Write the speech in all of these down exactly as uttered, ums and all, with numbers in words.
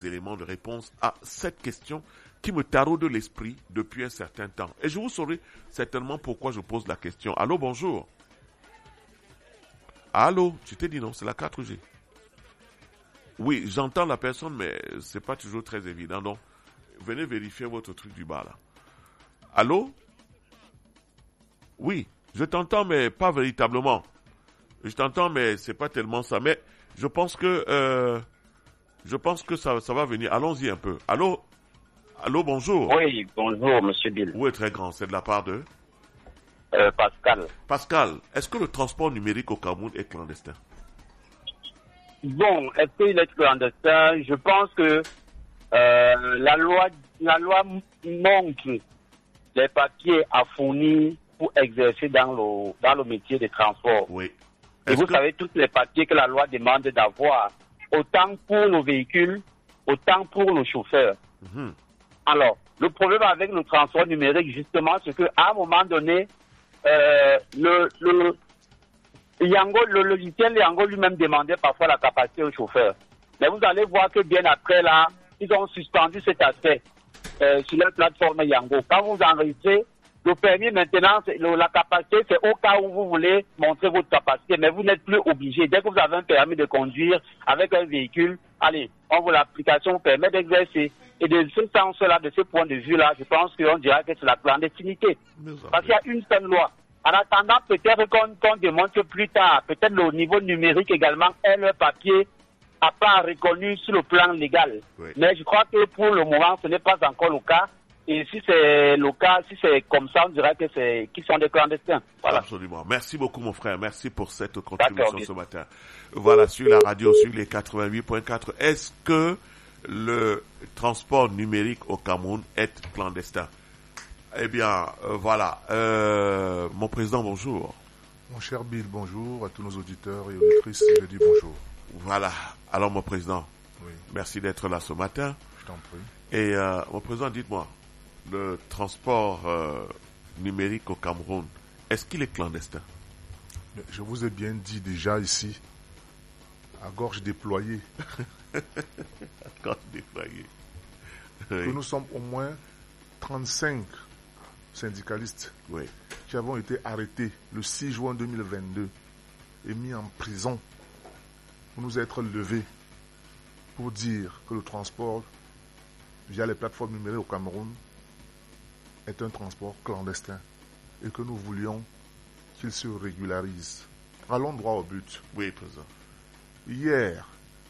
d'éléments de réponse à cette question qui me taraude de l'esprit depuis un certain temps. Et je vous saurai certainement pourquoi je pose la question. Allô, bonjour. Allô, tu t'es dit non, c'est la quatre G. Oui, j'entends la personne, mais c'est pas toujours très évident. Donc, venez vérifier votre truc du bas, là. Allô? Oui, je t'entends, mais pas véritablement. Je t'entends, mais c'est pas tellement ça. Mais je pense que, euh, je pense que ça, ça va venir. Allons-y un peu. Allô? Allô, bonjour. Oui, bonjour, monsieur Bill. Oui, très grand. C'est de la part de? Euh, Pascal. Pascal, est-ce que le transport numérique au Cameroun est clandestin? Bon, est-ce qu'il est clandestin? Je pense que euh, la loi, la loi montre les papiers à fournir pour exercer dans le, dans le métier de transport. Oui. Et vous que... savez tous les papiers que la loi demande d'avoir, autant pour le véhicule, autant pour le chauffeur. Mm-hmm. Alors, le problème avec le transport numérique, justement, c'est qu'à un moment donné, euh, le, le, Yango, le logiciel Yango lui-même demandait parfois la capacité au chauffeur. Mais vous allez voir que bien après, là, ils ont suspendu cet aspect euh, sur la plateforme Yango. Quand vous enregistrez, le permis maintenant, le, la capacité, c'est au cas où vous voulez montrer votre capacité, mais vous n'êtes plus obligé. Dès que vous avez un permis de conduire avec un véhicule, allez, on vous l'application vous permet d'exercer. Et de ce sens-là, de ce point de vue-là, je pense qu'on dirait que c'est la clandestinité. Parce qu'il y a une seule loi. En attendant, peut-être qu'on qu'on démontre plus tard, peut-être le niveau numérique également est le papier à pas reconnu sur le plan légal. Oui. Mais je crois que pour le moment, ce n'est pas encore le cas. Et si c'est le cas, si c'est comme ça, on dirait que c'est qu'ils sont des clandestins. Voilà. Absolument. Merci beaucoup, mon frère. Merci pour cette contribution D'accord, ce matin. Voilà, sur la radio, sur les quatre-vingt-huit point quatre. Est-ce que le transport numérique au Cameroun est clandestin? Eh bien, euh, voilà. Euh, mon président, bonjour. Mon cher Bill, bonjour. À tous nos auditeurs et auditrices, je dis bonjour. Voilà. Alors, mon président, oui. Merci d'être là ce matin. Je t'en prie. Et euh, mon président, dites-moi, le transport euh, numérique au Cameroun, est-ce qu'il est clandestin? Je vous ai bien dit déjà ici, à gorge déployée, à gorge déployée, oui. que nous sommes au moins trente-cinq syndicalistes oui. qui avons été arrêtés le six juin deux mille vingt-deux et mis en prison pour nous être levés pour dire que le transport via les plateformes numériques au Cameroun est un transport clandestin et que nous voulions qu'il se régularise. Allons droit au but. Oui, président. Hier,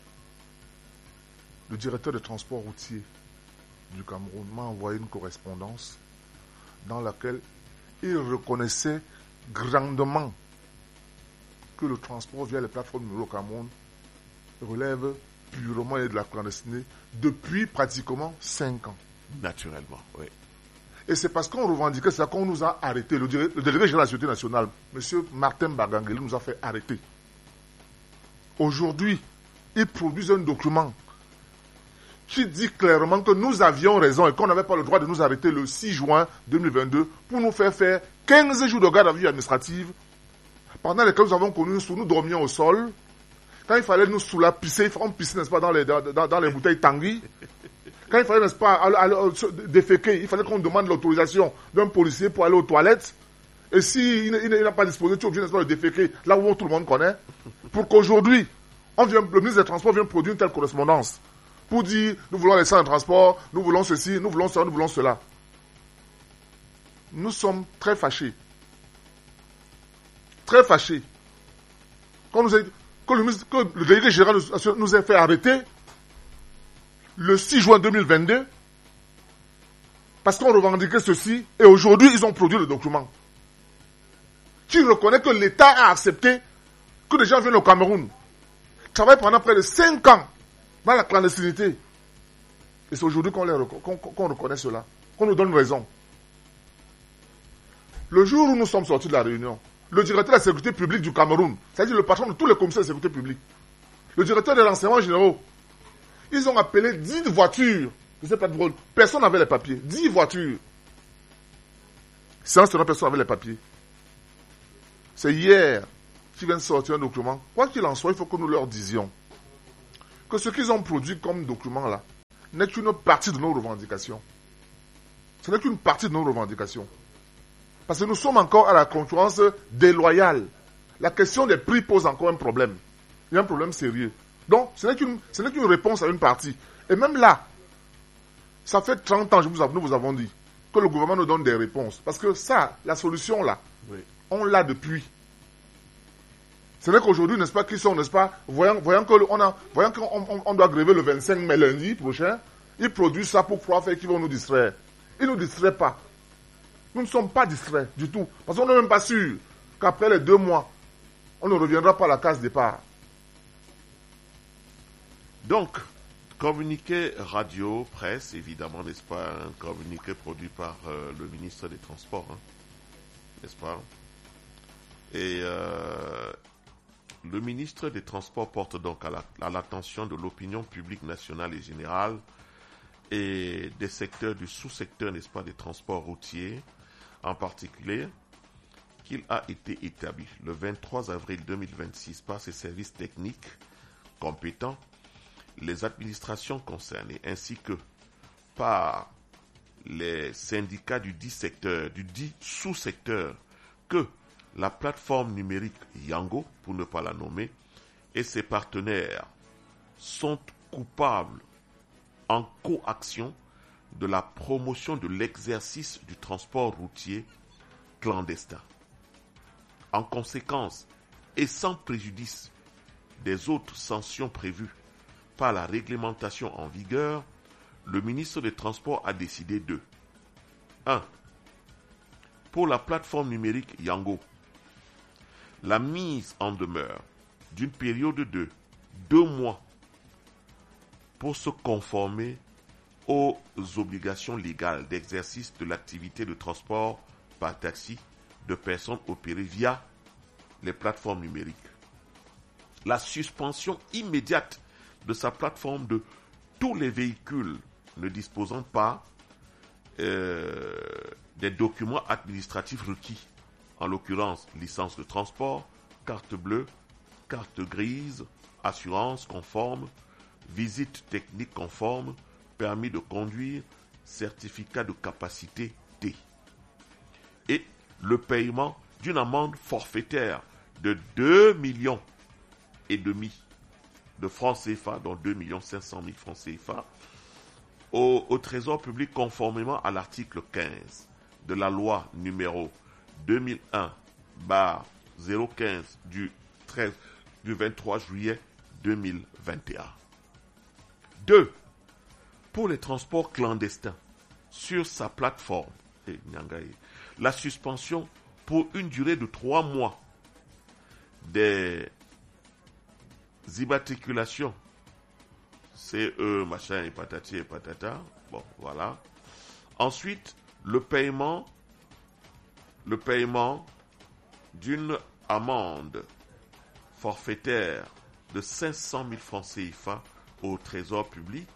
le directeur de transport routier du Cameroun m'a envoyé une correspondance dans laquelle il reconnaissait grandement que le transport via les plateformes numériques au Cameroun relève purement de la clandestinité depuis pratiquement cinq ans. Naturellement, oui. Et c'est parce qu'on revendiquait ça qu'on nous a arrêtés. Le, le délégué général de la Sécurité nationale, M. Martin Bagangeli, nous a fait arrêter. Aujourd'hui, ils produisent un document qui dit clairement que nous avions raison et qu'on n'avait pas le droit de nous arrêter le six juin deux mille vingt-deux pour nous faire faire quinze jours de garde à vue administrative pendant lesquels nous avons connu, nous dormions au sol. Quand il fallait nous sous la pisser, on pissait, n'est-ce pas, dans les, dans, dans les bouteilles Tanguy. Quand il fallait, n'est-ce pas, aller, aller, déféquer, il fallait qu'on demande l'autorisation d'un policier pour aller aux toilettes. Et s'il si il n'a pas disposé, tu es obligé, n'est-ce pas, de déféquer là où tout le monde connaît. Pour qu'aujourd'hui, on vient, le ministre des Transports vient produire une telle correspondance pour dire, nous voulons les centres de transport, nous voulons ceci, nous voulons cela, nous voulons cela. Nous sommes très fâchés. Très fâchés. Quand nous a, que le, ministre, que le délégué général nous, nous a fait arrêter le six juin deux mille vingt-deux parce qu'on revendiquait ceci et aujourd'hui ils ont produit le document qui reconnaît que l'État a accepté que les gens viennent au Cameroun, travaillent pendant près de cinq ans dans la clandestinité. Et c'est aujourd'hui qu'on, les, qu'on, qu'on reconnaît cela, qu'on nous donne raison. Le jour où nous sommes sortis de la réunion, le directeur de la sécurité publique du Cameroun, c'est-à-dire le patron de tous les commissaires de sécurité publique, le directeur des renseignements généraux, ils ont appelé dix voitures. Je sais pas de drôle. Personne n'avait les papiers. dix voitures. Sans cela, personne n'avait les papiers. C'est hier qu'ils viennent sortir un document. Quoi qu'il en soit, il faut que nous leur disions que ce qu'ils ont produit comme document là, n'est qu'une partie de nos revendications. Ce n'est qu'une partie de nos revendications. Parce que nous sommes encore à la concurrence déloyale. La question des prix pose encore un problème. Il y a un problème sérieux. Donc, ce n'est qu'une, ce n'est qu'une réponse à une partie. Et même là, ça fait trente ans, je vous, nous vous avons dit, que le gouvernement nous donne des réponses. Parce que ça, la solution là, oui. on l'a depuis. Ce n'est qu'aujourd'hui, n'est-ce pas, qu'ils sont, n'est-ce pas, voyant, voyant qu'on a, voyant qu'on on, on doit gréver le vingt-cinq mai lundi prochain, ils produisent ça pour croire faire qu'ils vont nous distraire. Ils ne nous distraient pas. Nous ne sommes pas distraits du tout. Parce qu'on n'est même pas sûr qu'après les deux mois, on ne reviendra pas à la case départ. Donc, communiqué radio, presse, évidemment, n'est-ce pas, un communiqué produit par euh, le ministre des Transports, hein, n'est-ce pas? Et euh, le ministre des Transports porte donc à, la, à l'attention de l'opinion publique nationale et générale et des secteurs, du sous-secteur, n'est-ce pas, des transports routiers, en particulier, qu'il a été établi le vingt-trois avril deux mille vingt-six par ses services techniques compétents, les administrations concernées, ainsi que par les syndicats du dit secteur, du dit sous-secteur, que la plateforme numérique Yango, pour ne pas la nommer, et ses partenaires sont coupables en coaction de la promotion de l'exercice du transport routier clandestin. En conséquence, et sans préjudice des autres sanctions prévues par la réglementation en vigueur, le ministre des Transports a décidé de un. Pour la plateforme numérique Yango, la mise en demeure d'une période de deux mois pour se conformer aux obligations légales d'exercice de l'activité de transport par taxi de personnes opérées via les plateformes numériques. La suspension immédiate de sa plateforme de tous les véhicules ne disposant pas euh, des documents administratifs requis, en l'occurrence licence de transport, carte bleue, carte grise, assurance conforme, visite technique conforme, permis de conduire, certificat de capacité T. Et le paiement d'une amende forfaitaire de deux millions et demi de francs C F A, dont deux millions cinq cent mille francs C F A, au, au Trésor public conformément à l'article quinze de la loi numéro deux mille un barre zéro quinze du, treize, du vingt-trois juillet deux mille vingt et un. deux. Pour les transports clandestins sur sa plateforme, eh, la suspension pour une durée de trois mois des immatriculations C E, machin, et patati et patata. Bon, voilà. Ensuite, le paiement, le paiement d'une amende forfaitaire de cinq cent mille francs C F A au Trésor public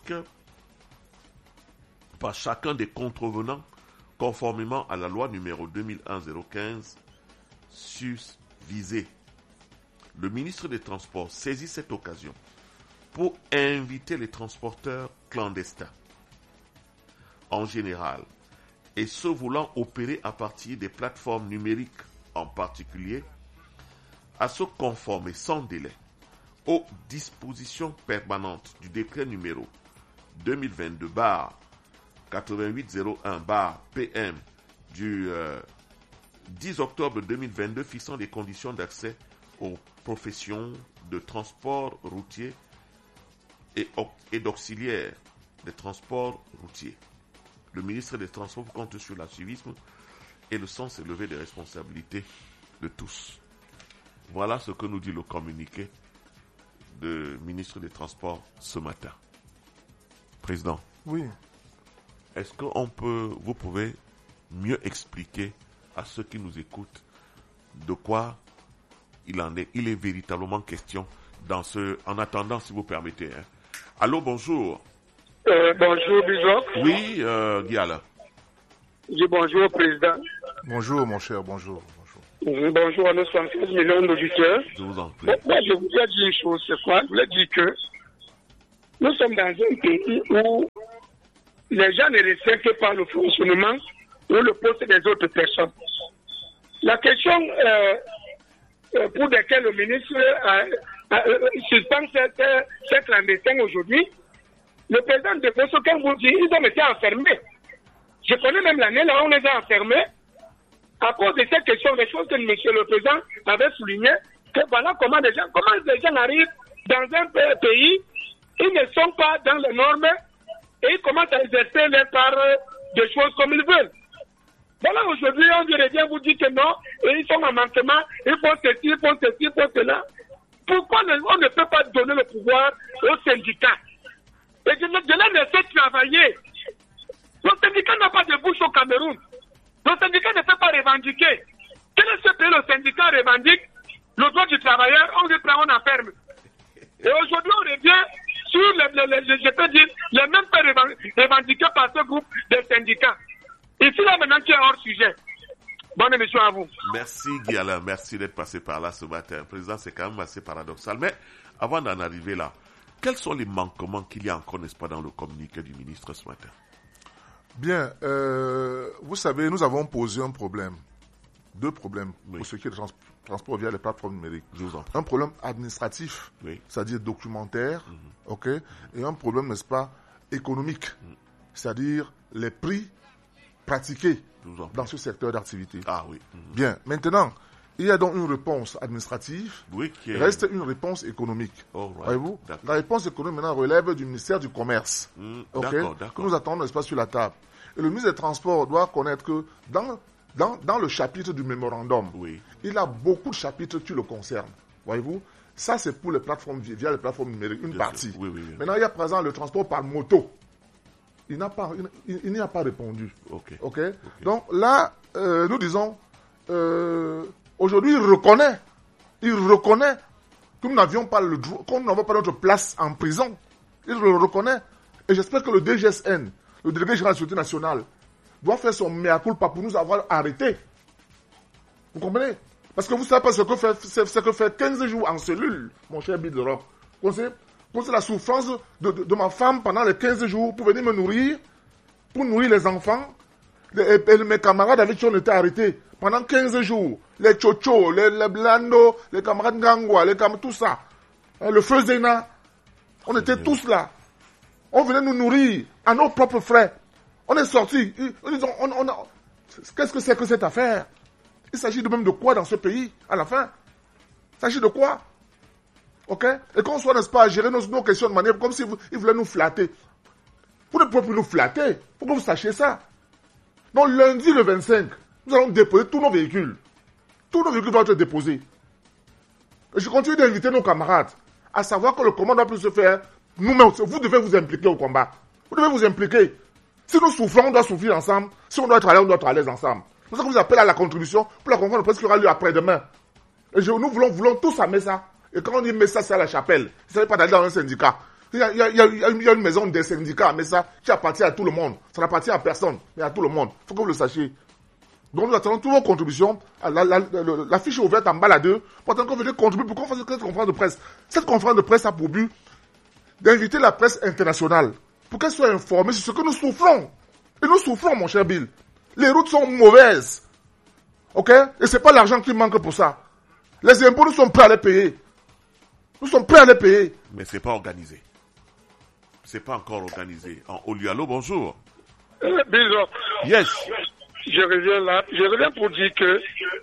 par chacun des contrevenants conformément à la loi numéro deux mille un zéro quinze susvisée. Le ministre des Transports saisit cette occasion pour inviter les transporteurs clandestins en général et ceux voulant opérer à partir des plateformes numériques en particulier à se conformer sans délai aux dispositions permanentes du décret numéro deux mille vingt-deux barre quatre-vingt-huit zéro un barre P M du euh, dix octobre deux mille vingt-deux fixant les conditions d'accès aux professions de transport routier et, et d'auxiliaire des transports routiers. Le ministre des Transports compte sur l'activisme et le sens élevé des responsabilités de tous. Voilà ce que nous dit le communiqué du ministre des Transports ce matin. Président. Oui. Est-ce que on peut, vous pouvez mieux expliquer à ceux qui nous écoutent de quoi il en est, il est véritablement question dans ce, en attendant, si vous permettez. Hein. Allô, bonjour. Euh, bonjour, Bishop. Oui, euh, Guiala. Oui, bonjour, Président. Bonjour, mon cher, bonjour. Bonjour, oui, bonjour à nos soixante-quinze millions d'auditeurs. Je vous en prie. Bon, moi, je voulais dire une chose, c'est quoi? Je voulais dire que nous sommes dans un pays où les gens ne restent que par le fonctionnement ou le poste des autres personnes. La question euh, euh, pour laquelle le ministre a, a, a, suspend ces clandestins aujourd'hui, le président de Bosso, comme vous dites, ils ont été enfermés. Je connais même l'année là où on les a enfermés à cause de ces questions, des choses que M. le Président avait soulignées, que voilà comment les gens, comment les gens arrivent dans un pays, ils ne sont pas dans les normes et ils commencent à exercer leur part de choses comme ils veulent. Voilà, aujourd'hui, on vient vous dire que non, et ils sont en manquement, ils font ceci, ils font ceci, ils font cela. Pourquoi on ne peut pas donner le pouvoir aux syndicats et de, de les laisser travailler? Le syndicat n'a pas de bouche au Cameroun. Le syndicat ne peut pas revendiquer. Quel est ce pays le syndicat revendique le droit du travailleur, on le prend, on enferme. Et aujourd'hui, on revient sur les, les, les, je peux dire, les mêmes faits revendiqués par ce groupe de syndicats. Ici, là, maintenant, tu es hors sujet. Bonne émission à vous. Merci, Guy Alain. Merci d'être passé par là ce matin. Président, c'est quand même assez paradoxal. Mais avant d'en arriver là, quels sont les manquements qu'il y a encore, n'est-ce pas, dans le communiqué du ministre ce matin? Bien, euh, vous savez, nous avons posé un problème. Deux problèmes oui. pour ce qui est du trans- transport via les plateformes numériques. Un problème administratif, oui. c'est-à-dire documentaire, mm-hmm. ok, et un problème, n'est-ce pas, économique, mm. c'est-à-dire les prix pratiqués dans ce secteur d'activité. Ah oui. Mm-hmm. Bien, maintenant, il y a donc une réponse administrative, oui, qui est... reste une réponse économique. Right. Voyez-vous, la réponse économique maintenant relève du ministère du Commerce, mm. ok, d'accord, d'accord. que nous attendons, n'est-ce pas, sur la table. Et le ministre des Transports doit connaître que dans Dans, dans le chapitre du mémorandum, oui. il a beaucoup de chapitres qui le concernent. Voyez-vous, ça c'est pour les plateformes via les plateformes numériques, une Bien partie. Oui, oui, oui. Maintenant, il y a par exemple le transport par moto. Il n'a pas, il, il n'y a pas répondu. Okay. Okay? Okay. Donc là, euh, nous disons, euh, aujourd'hui, il reconnaît, il reconnaît que nous n'avions pas le droit, qu'on n'avait pas notre place en prison. Il le reconnaît. Et j'espère que le D G S N, le délégué général de la Sécurité nationale, doit faire son mea culpa pour nous avoir arrêtés. Vous comprenez? Parce que vous savez pas ce que fait, ce que fait quinze jours en cellule, mon cher Bill d'Europe. Vous savez, c'est la souffrance de, de, de ma femme pendant les quinze jours pour venir me nourrir, pour nourrir les enfants. Et, et, et mes camarades avec qui on était arrêtés pendant quinze jours. Les Chocho, les, les Blando, les camarades Ngangwa, les camarades, tout ça. Le feu Zena. On était mmh. tous là. On venait nous nourrir à nos propres frais. On est sortis. On, on, on a... Qu'est-ce que c'est que cette affaire? Il s'agit de même de quoi dans ce pays, à la fin? Il s'agit de quoi? Ok? Et qu'on soit, n'est-ce pas, à gérer nos, nos questions de manière comme s'ils voulaient nous flatter. Vous ne pouvez plus nous flatter. Faut que vous sachiez ça. Donc, lundi le vingt-cinq, nous allons déposer tous nos véhicules. Tous nos véhicules vont être déposés. Et je continue d'inviter nos camarades à savoir que le combat doit plus se faire. Nous-mêmes, vous devez vous impliquer au combat. Vous devez vous impliquer. Si nous souffrons, on doit souffrir ensemble. Si on doit être à l'aise, on doit être à l'aise ensemble. C'est pour ça que je vous appelle à la contribution pour la conférence de presse qui aura lieu après-demain. Et je, nous voulons, voulons tous à Messa. Et quand on dit Messa, c'est à la chapelle. Il ne s'agit pas d'aller dans un syndicat. Il y, a, il, y a, il, y a, il y a une maison des syndicats à Messa qui appartient à tout le monde. Ça n'appartient à personne, mais à tout le monde. Il faut que vous le sachiez. Donc nous attendons toutes vos contributions. La, la, la, la, la fiche est ouverte en bas là deux. Pour attendre qu'on vienne contribuer pour qu'on fasse cette conférence de presse. Cette conférence de presse a pour but d'inviter la presse internationale pour qu'elle soit informée sur ce que nous souffrons. Et nous souffrons, mon cher Bill. Les routes sont mauvaises. Ok? Et c'est pas l'argent qui manque pour ça. Les impôts, nous sommes prêts à les payer. Nous sommes prêts à les payer. Mais c'est pas organisé. C'est pas encore organisé. En Olualo, bonjour. Euh, Bisous. Yes. Je reviens là. Je reviens pour dire que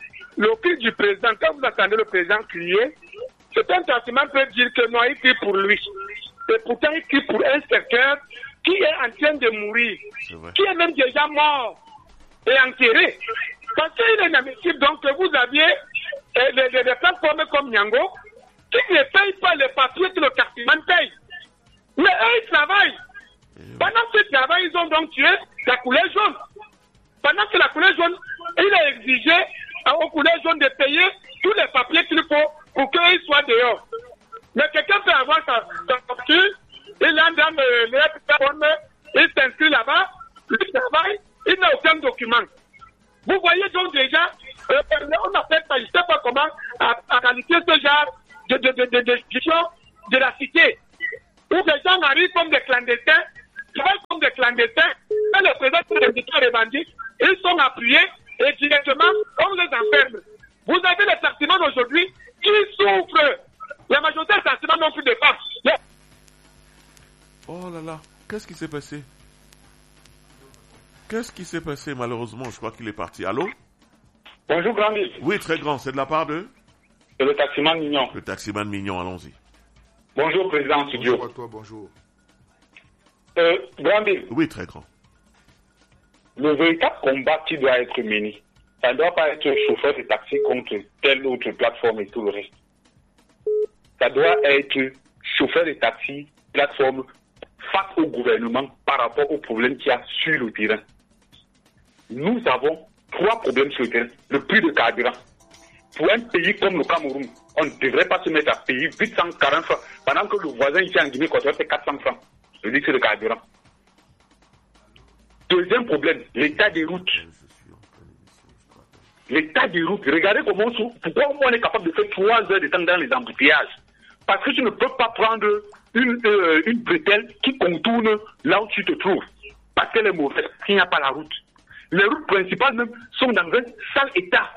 le cri du président, quand vous attendez le président crier, c'est un sentiment peut dire que non, il crie pour lui. Et pourtant, il crie pour un secteur qui est en train de mourir, qui est même déjà mort et enterré. Parce qu'il est inadmissible donc que vous aviez euh, les, les, les plateformes comme Nyango qui ne payent pas les papiers que le quartier paye. Mais eux, ils travaillent. Pendant ce travail, ils ont donc tué la couleur jaune. Pendant que la couleur jaune, il a exigé aux couleurs jaunes de payer tous les papiers qu'il faut pour qu'ils soient dehors. Mais quelqu'un peut avoir sa, sa facture, il entre dans le, les plateformes, il s'inscrit là-bas, il travaille, il n'a aucun document. Vous voyez donc déjà, euh, on a fait ça, je ne sais pas comment, à, à qualifier ce genre de, de, de, de, de, de, de la cité, où les gens arrivent comme des clandestins, travaillent comme des clandestins. clandestins, quand le président des syndicats revendique, ils sont appuyés et directement, on les enferme. Vous avez les taximans aujourd'hui qui souffrent. La majorité des taximans n'ont plus de femmes. Yeah. Oh là là, qu'est-ce qui s'est passé? Qu'est-ce qui s'est passé malheureusement? Je crois qu'il est parti. Allô? Bonjour, grand livre. Oui, très grand. C'est de la part de? C'est le taximan Mignon. Le taximan Mignon, allons-y. Bonjour, président studio. Bonjour à toi, bonjour. Euh, grand livre. Oui, très grand. Le véritable combat qui doit être mené, ça ne doit pas être chauffeur de taxi contre telle autre plateforme et tout le reste. Ça doit être chauffeur de taxi, plateforme, face au gouvernement par rapport aux problèmes qu'il y a sur le terrain. Nous avons trois problèmes sur le terrain. Le prix de carburant. Pour un pays comme le Cameroun, on ne devrait pas se mettre à payer huit cent quarante francs pendant que le voisin ici en Guinée-Équatoriale fait quatre cents francs. Je dis que c'est le carburant. Deuxième problème, l'état des routes. L'état des routes. Regardez comment, pourquoi on est capable de faire trois heures de temps dans les embouteillages. Parce que tu ne peux pas prendre une, euh, une bretelle qui contourne là où tu te trouves. Parce qu'elle est mauvaise, s'il n'y a pas la route. Les routes principales même sont dans un sale état.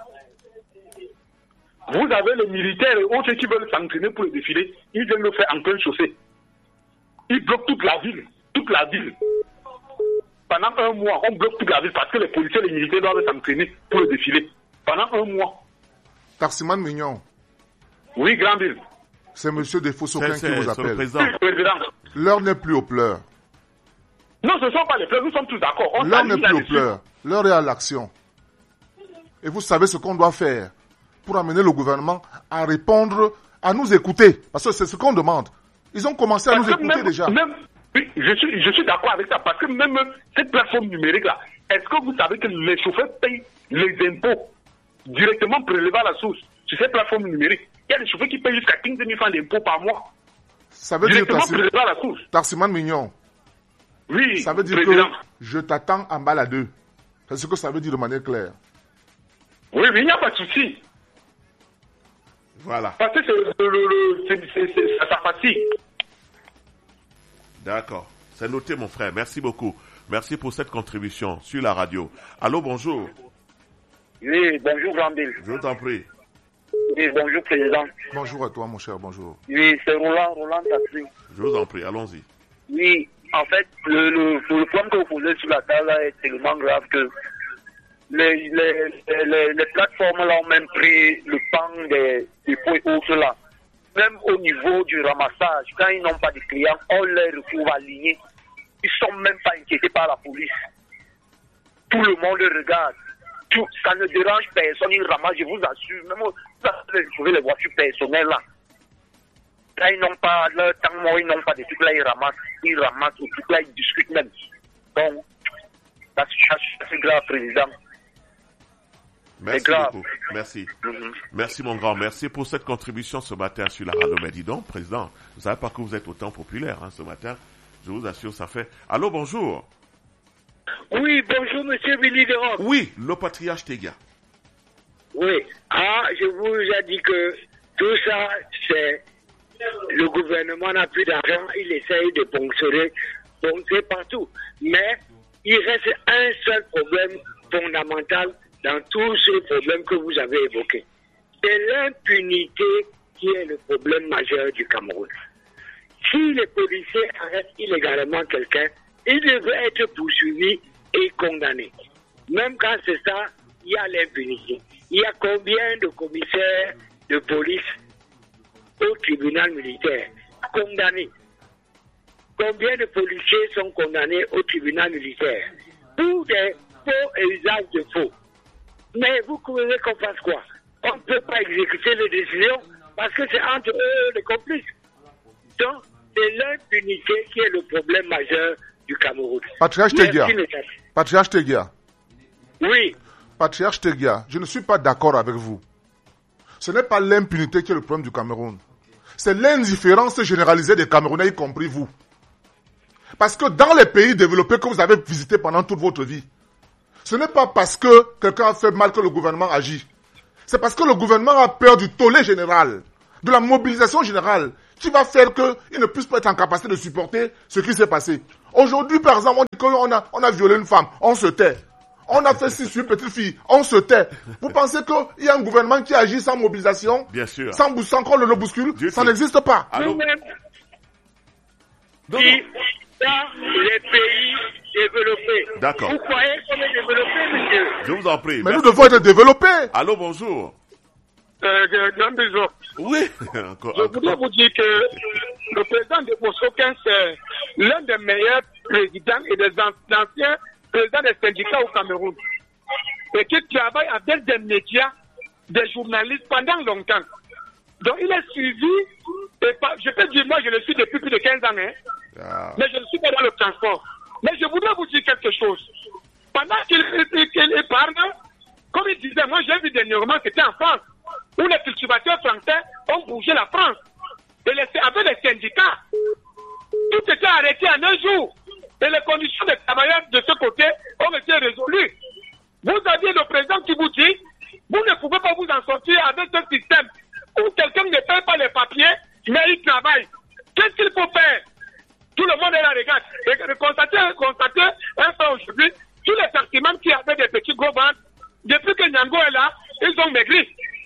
Vous avez les militaires et autres qui veulent s'entraîner pour le défilé. Ils viennent le faire en pleine chaussée. Ils bloquent toute la ville. Toute la ville. Pendant un mois, on bloque toute la ville parce que les policiers et les militaires doivent s'entraîner pour le défilé. Pendant un mois. Taximan Mignon. Oui, grand ville. C'est monsieur Desfossoquin qui vous appelle. L'heure n'est plus aux pleurs. Non, ce ne sont pas les pleurs, nous sommes tous d'accord. L'heure n'est plus aux pleurs. L'heure est à l'action. Et vous savez ce qu'on doit faire pour amener le gouvernement à répondre, à nous écouter. Parce que c'est ce qu'on demande. Ils ont commencé à parce nous écouter même, déjà. Même, oui, je suis, je suis d'accord avec ça. Parce que même cette plateforme numérique-là, est-ce que vous savez que les chauffeurs payent les impôts directement prélevés à la source sur cette plateforme numérique? Il y a des chauffeurs qui payent jusqu'à quinze mille francs d'impôts par mois. Ça veut directement dire prélevés à la source. Taximan Mignon. Oui, ça veut dire président. que je t'attends en bas à deux. C'est ce que ça veut dire de manière claire. Oui, mais il n'y a pas de souci. Voilà. Parce que c'est, le, le, c'est, c'est, c'est, ça fatigue. D'accord. C'est noté, mon frère. Merci beaucoup. Merci pour cette contribution sur la radio. Allô, bonjour. Oui, bonjour, Grandil. Je t'en prie. Oui, bonjour, président. Bonjour à toi, mon cher, bonjour. Oui, c'est Roland, Roland Taxi. Je vous en prie, allons-y. Oui, en fait, le, le, le problème que vous posez sur la table est tellement grave que les, les, les, les plateformes là ont même pris le pan des dépôts et autres là. Même au niveau du ramassage, quand ils n'ont pas de clients, on les retrouve alignés. Ils ne sont même pas inquiétés par la police. Tout le monde regarde. Tout, ça ne dérange personne, ils ramassent, je vous assure. Même vous allez retrouver les voitures personnelles là. Là, ils n'ont pas leur temps mort, ils n'ont pas de trucs là, ils ramassent, ils ramassent, tout trucs là, ils discutent même. Donc, la situation est grave, président. Merci beaucoup. Merci. Mm-hmm. Merci, mon grand. Merci pour cette contribution ce matin sur la radio. Mais dis donc, président, vous savez pas que vous êtes autant populaire hein, ce matin. Je vous assure, ça fait. Allô, bonjour. Oui, bonjour, monsieur Billy Derock. Oui, le patriarche Tegia. Oui. Ah, je vous ai dit que tout ça, c'est. Le gouvernement n'a plus d'argent, il essaye de ponctionner, ponctionner partout. Mais il reste un seul problème fondamental dans tous ces problèmes que vous avez évoqués. C'est l'impunité qui est le problème majeur du Cameroun. Si les policiers arrêtent illégalement quelqu'un, il devrait être poursuivi et condamné. Même quand c'est ça, il y a l'impunité. Il y a combien de commissaires de police au tribunal militaire condamnés? Combien de policiers sont condamnés au tribunal militaire pour des faux et usage de faux? Mais vous voulez qu'on fasse quoi? On ne peut pas exécuter les décisions parce que c'est entre eux les complices. Donc, c'est l'impunité qui est le problème majeur du Cameroun. Patriarche Tegia. Patriarche Tegia. Oui. Patriarche Tegia, je ne suis pas d'accord avec vous. Ce n'est pas l'impunité qui est le problème du Cameroun. C'est l'indifférence généralisée des Camerounais, y compris vous. Parce que dans les pays développés que vous avez visités pendant toute votre vie, ce n'est pas parce que quelqu'un a fait mal que le gouvernement agit. C'est parce que le gouvernement a peur du tollé général, de la mobilisation générale, qui va faire qu'il ne puisse pas être en capacité de supporter ce qui s'est passé. Aujourd'hui, par exemple, on dit qu'on a, on a violé une femme, on se tait. On a fait ci sur une petite fille, on se tait. Vous pensez qu'il y a un gouvernement qui agit sans mobilisation? Bien sûr. Sans, sans qu'on le, le bouscule? Dieu Ça Dieu. n'existe pas. Allô? Qui, dans les pays développés. D'accord. Vous croyez qu'on est développé, monsieur? Je vous en prie. Mais Merci. nous devons être développés. Allô, bonjour. Euh, Grand Bisou. Oui. encore, Je voudrais encore. vous dire que le président de Bosoken, c'est l'un des meilleurs présidents et des anciens présidents des syndicats au Cameroun. Et qui travaille avec des médias, des journalistes pendant longtemps. Donc il est suivi, et pas, je peux dire, moi je le suis depuis plus de quinze ans, hein, Ah. mais je ne suis pas dans le transport. Mais je voudrais vous dire quelque chose. Pendant qu'il qu'il parle, comme il disait, moi j'ai vu dernièrement, c'était en France, où les cultivateurs français ont bougé la France. Et les, avec les syndicats, tout était arrêté en un jour. Et les conditions des travailleurs de ce côté ont été résolues. Vous aviez le président qui vous dit, vous ne pouvez pas vous en sortir avec ce système où quelqu'un ne paye pas les papiers, mais il travaille. Qu'est-ce qu'il faut faire? Tout le monde est là, regarde. Et constatez, constatez, un peu aujourd'hui, tous les sentiments qui avaient des petits gros ventres, depuis que Nyango est là, ils ont maigri.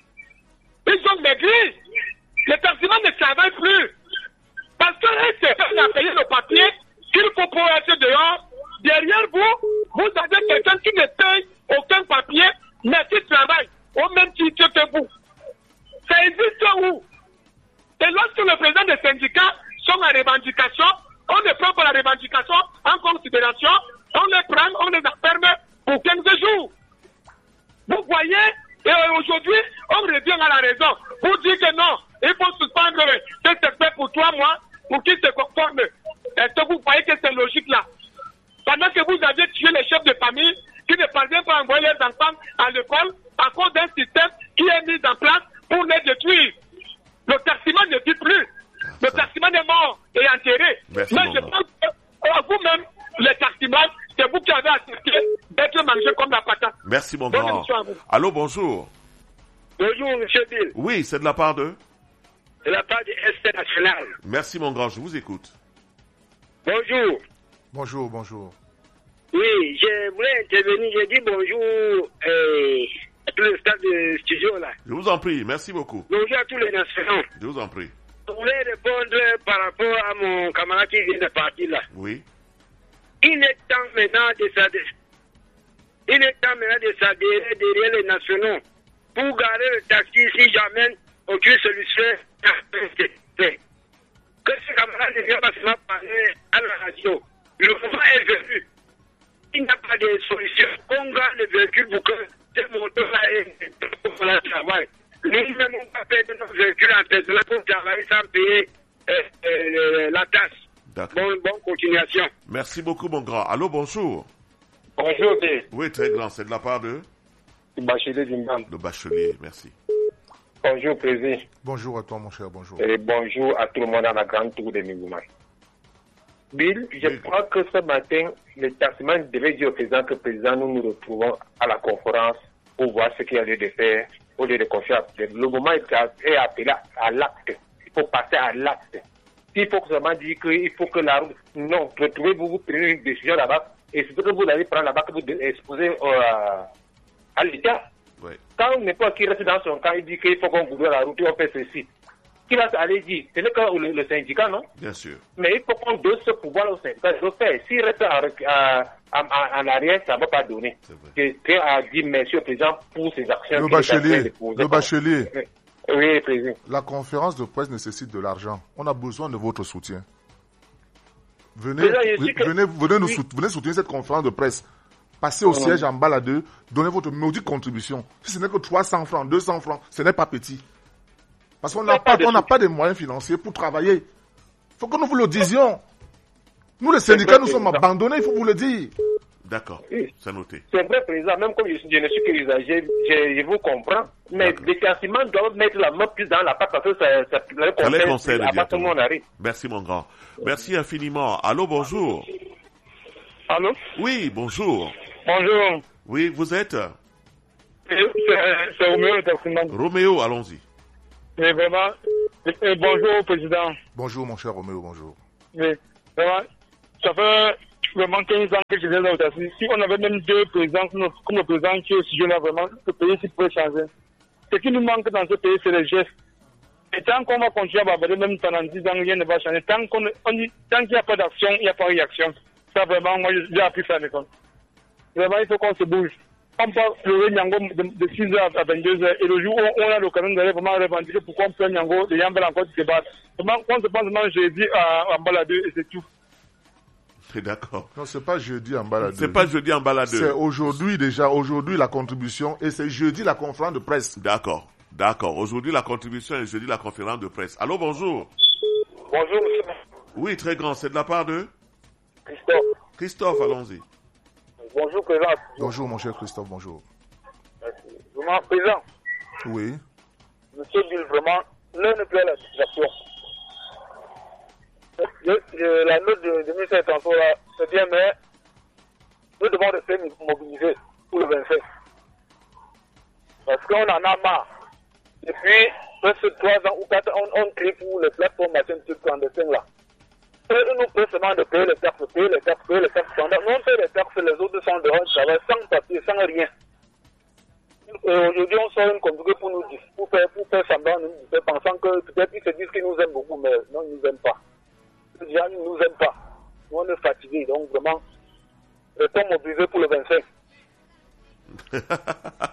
Ils ont maigri. Les sentiments ne travaillent plus. Parce que c'est à payer le papier qu'il faut pour être dehors. Derrière vous, vous avez quelqu'un qui ne paye aucun papier, mais qui travaille au même titre que vous. Ça existe où? Et lorsque le président des syndicats sont en revendication, on ne prend pas la revendication en considération, on les prend, on les enferme pour quinze jours. Vous voyez, et aujourd'hui, on revient à la raison pour dire que non, il faut suspendre ce qui se fait pour trois mois pour qu'ils se conforment. Est-ce que vous voyez que c'est logique là? Pendant que vous avez tué les chefs de famille qui ne parviennent pas à envoyer leurs enfants à l'école à cause d'un système qui est mis en place pour les détruire. Le taximan ne vit plus. Le taximan est mort et enterré. Merci, mais maman. je pense que vous-même, les taximans, c'est vous qui avez accepté d'être mangé comme la patate. Merci, mon Bonne grand. émission à vous. Allô, bonjour. Bonjour, monsieur Bill. Oui, c'est de la part de... De la part du S T National. Merci, mon grand, je vous écoute. Bonjour. Bonjour, bonjour. Oui, je voulais intervenir. J'ai dit bonjour euh, à tout le stade de studio là. Je vous en prie, merci beaucoup. Bonjour à tous les nationaux. Je vous en prie. Je voulais répondre par rapport à mon camarade qui vient de partir là. Oui. Il est temps maintenant de s'adhérer. Il est temps maintenant de s'adhérer derrière les nationaux pour garder le taxi si jamais aucune solution n'est faite. Que ce camarade ne vient pas seulement parler à la radio. Le moment est venu. Il n'y a pas de solution. On garde le véhicule pour que ce moteur-là ait pour le travail. Nous ne pouvons pas perdre nos véhicules en Tesla pour travailler sans payer euh, euh, la taxe. D'accord. Bonne, bonne continuation. Merci beaucoup, mon grand. Allô, bonjour. Bonjour, B. Oui, très grand, c'est de la part de... Bachelier Dimbam. Le bachelier, merci. Bonjour, Président. Bonjour à toi, mon cher, bonjour. Et bonjour à tout le monde dans la grande tour de Migouma. Bill, je Oui. crois que ce matin, le taximan devait dire au président que président, nous nous retrouvons à la conférence pour voir ce qu'il y a lieu de faire au lieu de confier. Le moment est est appelé à l'acte. Il faut passer à l'acte. Il faut seulement dire qu'il faut que la route... Non, retrouvez-vous, vous prenez une décision là-bas et c'est ce que vous allez prendre là-bas que vous exposez euh, à l'État. Oui. Quand n'importe qui reste dans son camp, il dit qu'il faut qu'on gouverne la route et on fait ceci. Qui va aller dire? Ce n'est que le, le syndicat, non? Bien sûr. Mais il faut qu'on donne ce pouvoir au syndicat de le faire. S'il reste en, en, en, en arrière, ça ne va pas donner. C'est vrai. Quelqu'un a dit merci au président pour ses actions. Le qu'il est en train bachelier, de poser. le bachelier, Oui, président. la conférence de presse nécessite de l'argent. On a besoin de votre soutien. Venez, Président, je dis que- venez, venez, nous Oui. sout- venez soutenir cette conférence de presse. Passez au siège en bas là deux, donnez votre maudite contribution. Si ce n'est que trois cents francs, deux cents francs, ce n'est pas petit. Parce qu'on n'a pas pas, de on n'a souci. pas de moyens financiers pour travailler. Il faut que nous vous le disions. Nous, les syndicats, vrai, nous sommes président. abandonnés, il faut vous le dire. D'accord, Oui. c'est noté. C'est vrai, président, même comme je, je ne suis que usager, je, je vous comprends. Mais D'accord. les taximans doivent mettre la main plus dans la pâte parce que ça, ça, ça les Ça les concerne concerne à partir du moment où on directement. arrive. Merci, mon grand. Merci infiniment. Allô, bonjour. Allô? Oui, bonjour. Bonjour. Oui, vous êtes C'est c'est Roméo le taximan. Roméo, allons-y. Et vraiment, et bonjour au président. Bonjour, mon cher Roméo, bonjour. Mais vraiment, ça fait vraiment quinze ans que je viens dans le Si on avait même deux présidents comme le président qui est aussi jeune, vraiment, le pays s'il peut changer. Ce qui nous manque dans ce pays, c'est les gestes. Et tant qu'on va continuer à bavarder, même pendant dix ans, rien ne va changer. Tant qu'on on dit, tant qu'il n'y a pas d'action, il n'y a pas de réaction. Ça, vraiment, moi, j'ai appris ça à l'école. Vraiment, il faut qu'on se bouge. On parle le Nyango de six heures à vingt-deux heures. Et le jour où on a l'occasion d'aller vraiment revendiquer pourquoi on peut Nyango, les gens veulent encore se battre. Vraiment, on se pense vraiment jeudi à Mbaladeux et c'est tout. C'est d'accord. Non, c'est pas jeudi en Mbaladeux. C'est pas jeudi en Mbaladeux. C'est aujourd'hui déjà, aujourd'hui la contribution et c'est jeudi la conférence de presse. D'accord, d'accord. Aujourd'hui la contribution et jeudi la conférence de presse. Allô, bonjour. Bonjour, monsieur. Oui, très grand. C'est de la part de Christophe. Christophe, allons-y. Bonjour, président. Bonjour, mon cher Christophe, bonjour. Merci. Vraiment, président. Oui. Monsieur Bill, vraiment, l'un ne plaît la situation. Le, le, la note de, de ministère tantôt là, c'est bien, mais nous devons rester mobilisés pour le vingt-sept. Parce qu'on en a marre. Depuis presque trois ans ou quatre ans, on, on crie pour les plateformes machines clandestines là. Eux, nous peut seulement de payer les taxes, payer les taxes, payer les taxes. Pendant nous, on paye les taxes, les autres sont dehors, ça va sans papier, sans rien. Et aujourd'hui, on sort une communiqué pour nous dire, pour faire, pour faire semblant, nous dire, pensant que peut-être ils se disent qu'ils nous aiment beaucoup, mais non, ils nous aiment pas. Les gens ne nous aiment pas. Nous, on est fatigués, donc vraiment, restons mobilisés pour le vingt-cinq.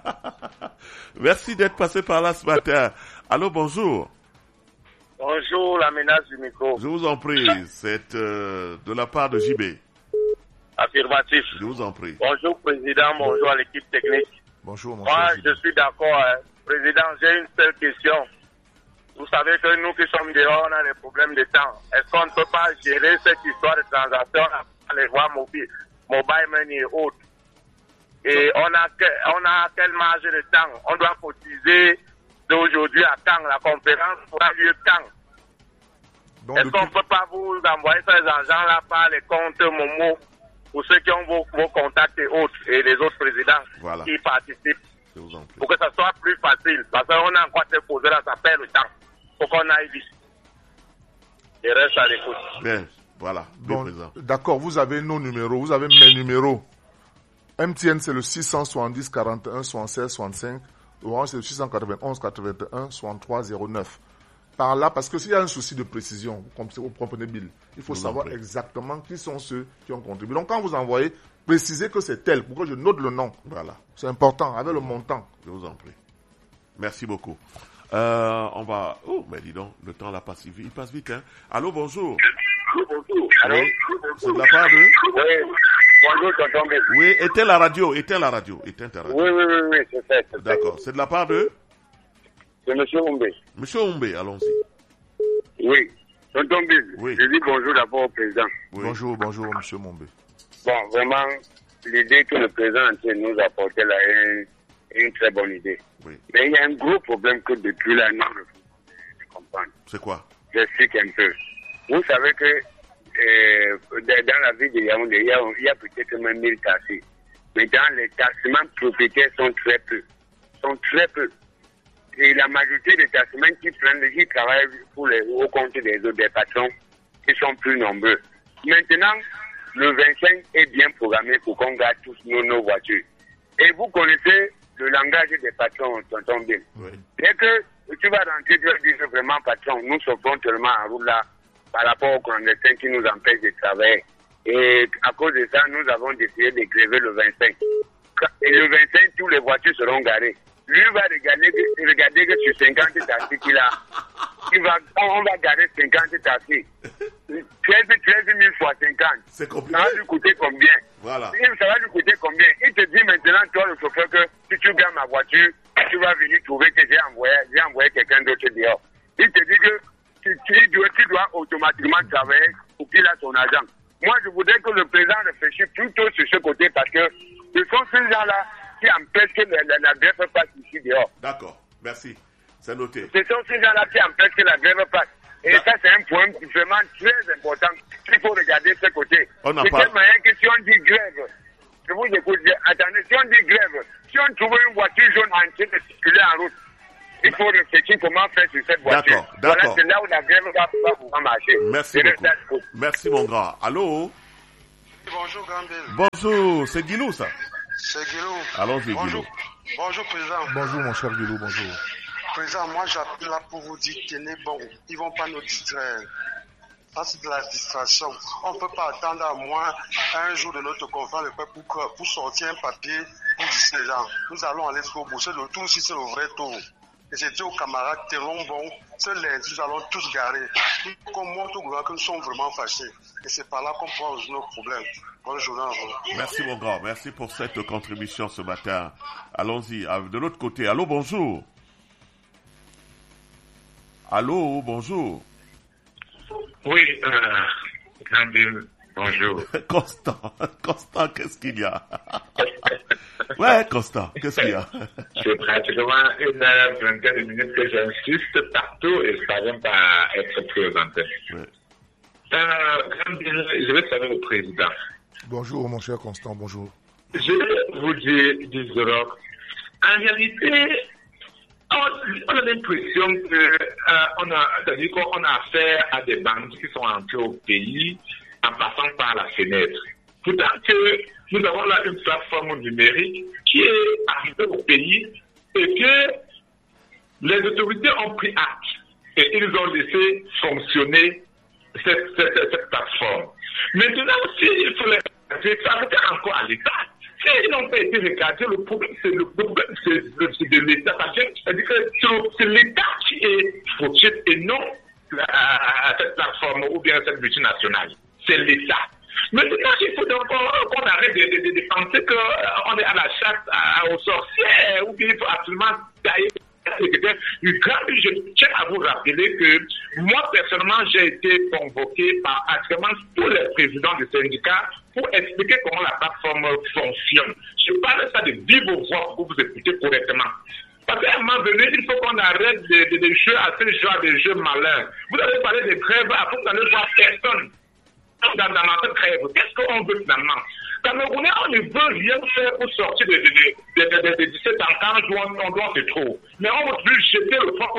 Merci d'être passé par là ce matin. Allô, bonjour. Bonjour, la menace du micro. Je vous en prie, c'est euh, de la part de J B. Affirmatif. Je vous en prie. Bonjour, président, bonjour à l'équipe technique. Bonjour, mon Moi, cher je suis d'accord, hein. Président, j'ai une seule question. Vous savez que nous qui sommes dehors, on a des problèmes de temps. Est-ce qu'on ne peut pas gérer cette histoire de transaction à les voies mobiles, mobile money et autres? Et on a, que, on a quelle marge de temps? On doit cotiser d'aujourd'hui à quand? La conférence aura lieu quand? Donc, Est-ce depuis... qu'on ne peut pas vous envoyer ces argents-là par les comptes Momo pour ceux qui ont vos, vos contacts et autres, et les autres présidents Voilà. qui participent? Je vous en prie. Pour que ça soit plus facile. Parce qu'on a encore te poser là, ça perd le temps. Faut qu'on aille vite. Et reste à l'écoute. Bien, voilà. Bien Bon, présent. d'accord, vous avez nos numéros, vous avez mes numéros. M T N, c'est le six cent soixante-dix, quarante et un, soixante-seize, soixante-cinq. Orange, c'est le six cent quatre-vingt-onze, quatre-vingt-un, soixante-trois, zéro neuf. Par là, parce que s'il y a un souci de précision, vous comprenez, Bill, il faut Vous savoir en prie. exactement qui sont ceux qui ont contribué. Donc, quand vous envoyez, précisez que c'est tel, pour que je note le nom. Voilà. C'est important, avec le montant. Je vous en prie. Merci beaucoup. Euh, on va... Oh, mais dis donc, le temps là passe vite. Il passe vite, hein. Allô, bonjour. Allô? Oui, c'est de la part de... Oui. Bonjour, tonton Bill. Oui, éteins la radio, éteins la radio, éteins ta radio. Oui, oui, oui, oui, c'est fait. c'est fait. D'accord. C'est de la part de... C'est monsieur Ombé. Monsieur Ombé, allons-y. Oui. Tonton Bill, Oui. je dis bonjour d'abord au président. Oui. Bonjour, bonjour, monsieur Mombé. Bon, vraiment, l'idée que le président entier nous a apportée là est une très bonne idée. Oui. Mais il y a un gros problème que depuis là, nous ne comprenons. C'est quoi? J'explique un peu. Vous savez que euh, dans la ville de Yaoundé, il y a, il y a peut-être même mille taxis. Mais dans les tassements propriétaires sont très peu. Sont très peu. Et la majorité des tassements qui prennent, qui travaillent pour les, au compte des autres, des patrons, qui sont plus nombreux. Maintenant, le vingt-cinq est bien programmé pour qu'on garde tous nos, nos voitures. Et vous connaissez le langage des patrons, tonton Bill. Oui. Dès que tu vas rentrer, tu vas dire vraiment, patron, nous souffrons tellement en route là par rapport aux clandestins qui nous empêchent de travailler. Et à cause de ça, nous avons décidé de gréver le vingt-cinq. Et le vingt-cinq, toutes les voitures seront garées. Lui va regarder, regarder que sur cinquante taxis qu'il a, il va, on va garer cinquante taxis. treize mille fois cinquante. C'est compliqué. Ça va lui coûter combien? Voilà. Ça va lui coûter combien? Il te dit maintenant, toi, le chauffeur, que si tu gardes ma voiture, tu vas venir trouver que j'ai envoyé, j'ai envoyé quelqu'un d'autre dehors. Il te dit que tu, tu, dois, tu dois automatiquement travailler pour qu'il a son argent. Moi, je voudrais que le président réfléchisse plutôt sur ce côté parce que ce sont ces gens-là qui empêchent que la, la, la grève passe ici dehors. D'accord. Merci. C'est noté. Ce sont ces gens-là qui empêchent que la grève passe. Et Da- ça, c'est un point vraiment très important qu'il faut regarder de ce côté. On en De parle. quelle manière que si on dit grève, je vous écoute, attendez, si on dit grève, si on trouve une voiture jaune en train de circuler en route, il faut réfléchir comment faire sur cette voiture. D'accord, d'accord. Voilà, c'est là où la grève va, va pouvoir marcher. Merci Et beaucoup. reste à l'écoute. Merci, mon grand. Allô? bonjour, Gambé. Bonjour, c'est Guilou, ça. C'est Guilou. Allons-y, bonjour. Guilou. Bonjour, président. Bonjour, mon cher Guilou, bonjour. Président, moi, j'appelle là pour vous dire, tenez bon, ils vont pas nous distraire. Ça, c'est de la distraction. On ne peut pas attendre à moins un jour de notre conférence de paix pour, pour sortir un papier pour dire ces gens. Nous allons aller jusqu'au bout. C'est le tour, si c'est le vrai tour. Et j'ai dit aux camarades, tenons bon, ce lundi, nous allons tous garer. Qu'on montre au gouvernement que nous sommes vraiment fâchés. Et c'est par là qu'on pourra résoudre nos problèmes. Bonne journée à vous. Merci, mon grand. Merci pour cette contribution ce matin. Allons-y. De l'autre côté, allô, bonjour. Allô, bonjour. Oui, euh, bonjour. Constant, Constant, qu'est-ce qu'il y a? Ouais, Constant, qu'est-ce qu'il y a? C'est pratiquement une heure, vingtaine de minutes que j'insiste partout et je parviens pas à être présenté. Ouais. Euh, je vais saluer le président. Bonjour, mon cher Constant, bonjour. Je vais vous dire, disons, en réalité, on a l'impression que euh, on a, c'est-à-dire qu'on a affaire à des banques qui sont entrées au pays en passant par la fenêtre. Pourtant que nous avons là une plateforme numérique qui est arrivée au pays et que les autorités ont pris acte et ils ont laissé fonctionner cette, cette, cette plateforme. Maintenant aussi, il faut les ça revient encore à l'État. S'ils n'ont pas été regardés, le problème, c'est le problème, c'est, c'est de l'État. C'est-à-dire que c'est l'État qui est fautif et non la, cette plateforme ou bien cette multinationale. C'est l'État. Maintenant, il faut donc qu'on arrête de, de, de, de penser qu'on est à la chasse à, aux sorcières ou bien il faut absolument tailler. Je tiens à vous rappeler que moi, personnellement, j'ai été convoqué par actuellement tous les présidents des syndicats pour expliquer comment la plateforme fonctionne. Je parle ça de vive voix pour vous écouter correctement. Parce qu'à un moment donné, il faut qu'on arrête des de, de jeux à ce genre de jeux malins. Vous allez parler de grève, après vous allez voir personne dans, dans notre grève. Qu'est-ce qu'on veut finalement? Camerounais, on ne veut rien faire pour sortir de, de, de, de, de, de dix-sept ans quand on doit se trouver. Mais on veut jeter le poids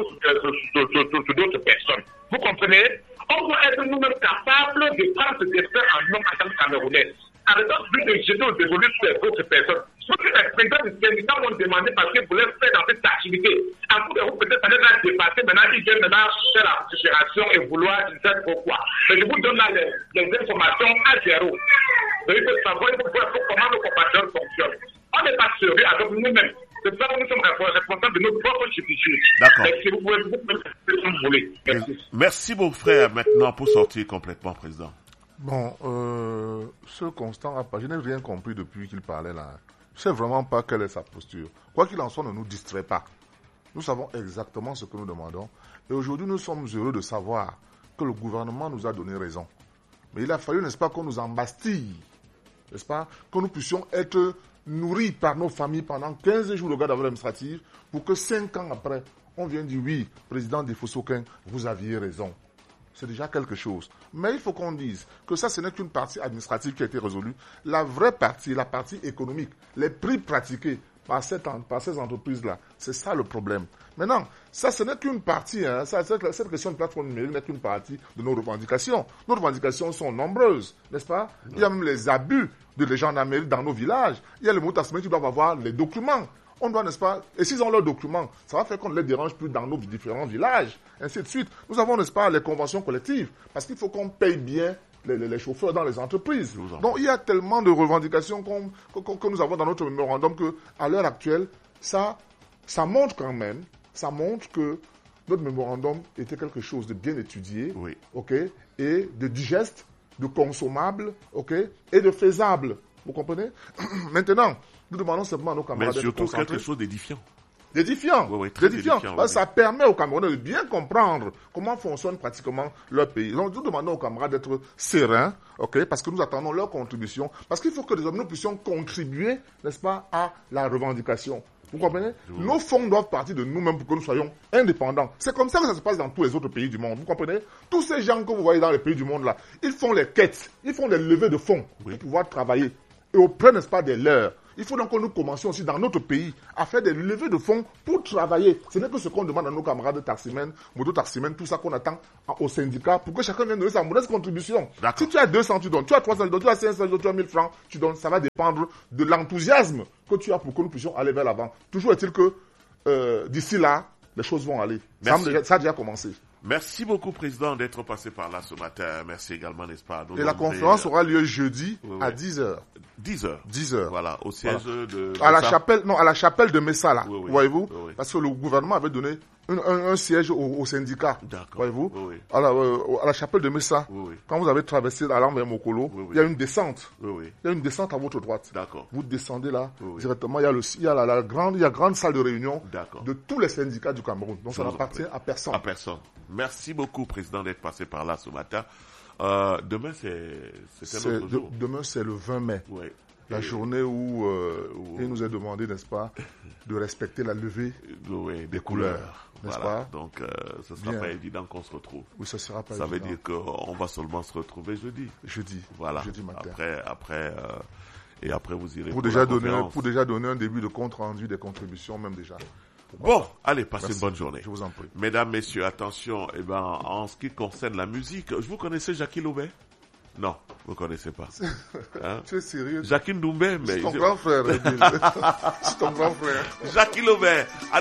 sur d'autres personnes. Vous comprenez? On doit être nous-mêmes capables de prendre ce destin en nous en tant que Camerounais. Arrêtons de jeter au dévolu sur d'autres personnes. Ce que les présidents des syndicats m'ont demandé parce qu'ils voulaient faire dans cette activité. En coup de vous, peut-être, ça les a dépassé. Maintenant, ils viennent maintenant faire la récupération et vouloir, je ne sais pas pourquoi. Mais je vous donne là les, les informations à zéro. Donc, il faut savoir comment nos compatriotes fonctionnent. On n'est pas sérieux avec nous-mêmes. C'est ça que nous sommes responsables de notre propre institution. D'accord. Si vous pouvez vous vous voulez. Merci. Merci, mon frère, maintenant, pour sortir complètement, président. Bon, euh, ce Constant a pas, je n'ai rien compris depuis qu'il parlait là. Je ne sais vraiment pas quelle est sa posture. Quoi qu'il en soit, ne nous distrait pas. Nous savons exactement ce que nous demandons. Et aujourd'hui, nous sommes heureux de savoir que le gouvernement nous a donné raison. Mais il a fallu, n'est-ce pas, qu'on nous embastille, n'est-ce pas, que nous puissions être nourris par nos familles pendant quinze jours de garde à vue administrative pour que cinq ans après, on vienne dire oui, président des Foussoquins, vous aviez raison. C'est déjà quelque chose. Mais il faut qu'on dise que ça, ce n'est qu'une partie administrative qui a été résolue. La vraie partie, la partie économique, les prix pratiqués par, cette, par ces entreprises-là, c'est ça le problème. Maintenant, ça, ce n'est qu'une partie. Hein, ça, cette, cette question de plateforme numérique n'est qu'une partie de nos revendications. Nos revendications sont nombreuses, n'est-ce pas? Il y a même les abus de gendarmerie dans nos villages. Il y a les motards qui doivent avoir les documents. On doit, n'est-ce pas, et s'ils ont leurs documents, ça va faire qu'on ne les dérange plus dans nos différents villages, ainsi de suite. Nous avons, n'est-ce pas, les conventions collectives, parce qu'il faut qu'on paye bien les, les, les chauffeurs dans les entreprises. Donc, il y a tellement de revendications qu'on, que, que nous avons dans notre mémorandum qu'à l'heure actuelle, ça, ça montre quand même, ça montre que notre mémorandum était quelque chose de bien étudié, oui. ok, et de digeste, de consommable, ok, et de faisable. Vous comprenez? Maintenant, nous demandons simplement à nos camarades Mais surtout d'être quelque chose d'édifiant. D'édifiant. Oui, oui, très d'édifiant. édifiant, Parce oui. que ça permet aux Camerounais de bien comprendre comment fonctionne pratiquement leur pays. Donc, nous demandons aux camarades d'être sereins, ok, parce que nous attendons leur contribution. Parce qu'il faut que désormais nous puissions contribuer, n'est-ce pas, à la revendication. Vous comprenez? Oui. Nos fonds doivent partir de nous-mêmes pour que nous soyons indépendants. C'est comme ça que ça se passe dans tous les autres pays du monde. Vous comprenez? Tous ces gens que vous voyez dans les pays du monde là, ils font les quêtes, ils font des levées de fonds oui. pour pouvoir travailler. Et auprès, n'est-ce pas, des leurs. Il faut donc que nous commencions aussi dans notre pays à faire des levées de fonds pour travailler. Ce n'est que ce qu'on demande à nos camarades taximens, moto-taximens, tout ça qu'on attend au syndicat pour que chacun vienne donner sa modeste contribution. Si tu as deux cents, tu donnes. Tu as trois cents, tu donnes. Tu as cinq cents, tu as mille francs, tu donnes. Ça va dépendre de l'enthousiasme que tu as pour que nous puissions aller vers l'avant. Toujours est-il que euh, d'ici là, les choses vont aller. Ça, ça a déjà commencé. Merci beaucoup, Président, d'être passé par là ce matin. Merci également, n'est-ce pas? Et la conférence aura lieu jeudi oui, oui. à dix heures. dix heures. dix heures. Voilà, au siège voilà. de... À la chapelle, non, à la chapelle de Messa, là. Oui, oui. Voyez-vous? Oui, oui. Parce que le gouvernement avait donné un, un, un siège au, au syndicat. D'accord. Voyez-vous? Oui, oui. À, la, euh, à la chapelle de Messa. Oui, oui. Quand vous avez traversé l'allant vers Mokolo, oui, oui. il y a une descente. Oui, oui. Il y a une descente à votre droite. D'accord. Vous descendez là, oui, oui. directement, il y a, le, il y a la, la grande, il y a grande salle de réunion de tous les syndicats du Cameroun. Donc ça n'appartient à personne. À personne. Merci beaucoup, Président, d'être passé par là ce matin. Euh, demain, c'est, c'est un autre de, jour. Demain, c'est le vingt mai. Oui. La Et journée où, euh, où il nous est demandé, n'est-ce pas, de respecter la levée oui, des, des couleurs, couleurs, n'est-ce voilà. pas? Donc, euh, ce ne sera Bien. pas évident qu'on se retrouve. Oui, ce sera pas Ça évident. veut dire qu'on va seulement se retrouver jeudi. Jeudi. Voilà. Jeudi matin. Après, après, euh, et après vous irez pour, pour déjà donner, pour déjà donner un début de compte rendu des contributions, même déjà. Bon, allez, passez Merci. une bonne journée. Je vous en prie. Mesdames, messieurs, attention, eh ben, en ce qui concerne la musique, vous connaissez Jackie Loubet? Non, vous connaissez pas. Hein? Tu es sérieux? Jackie Ndoumbe, mais... C'est ton grand frère, C'est ton grand frère. Jackie Loubet.